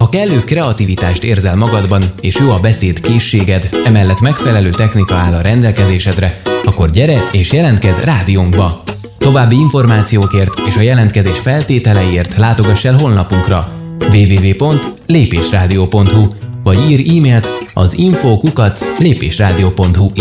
Ha kellő kreativitást érzel magadban, és jó a beszédkészséged, emellett megfelelő technika áll a rendelkezésedre, akkor gyere és jelentkezz rádiónkba! További információkért és a jelentkezés feltételeiért látogass el honlapunkra www.lépésradio.hu vagy ír e-mailt az info@lépésradio.hu